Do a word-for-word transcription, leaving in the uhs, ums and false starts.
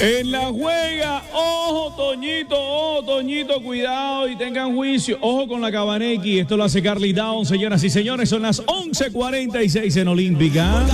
En la juega, ojo Toñito, ojo Toñito, cuidado y tengan juicio. Ojo con la Cabanequi, esto lo hace Carly Down, señoras y señores, son las once cuarenta y seis en Olímpica.